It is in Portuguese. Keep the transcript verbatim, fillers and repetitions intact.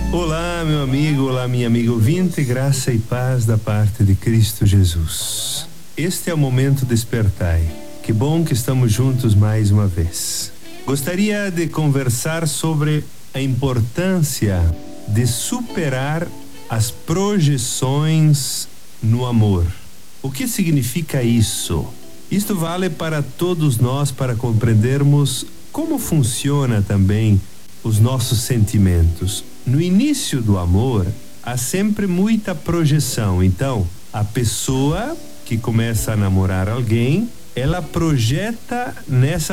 Olá, meu amigo, olá, minha amiga ouvinte, graça e paz da parte de Cristo Jesus. Este é o momento Despertai. Que bom que estamos juntos mais uma vez. Gostaria de conversar sobre a importância de superar as projeções no amor. O que significa isso? Isto vale para todos nós para compreendermos como funciona também os nossos sentimentos. No início do amor, há sempre muita projeção. Então, a pessoa que começa a namorar alguém, ela projeta nessa